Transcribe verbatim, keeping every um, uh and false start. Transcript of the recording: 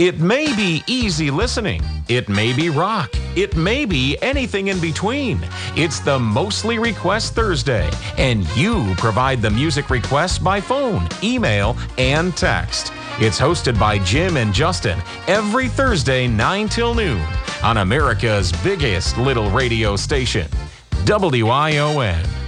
It may be easy listening. It may be rock. It may be anything in between. It's the Mostly Request Thursday, and you provide the music requests by phone, email, and text. It's hosted by Jim and Justin every Thursday, nine till noon, on America's biggest little radio station, W I O N.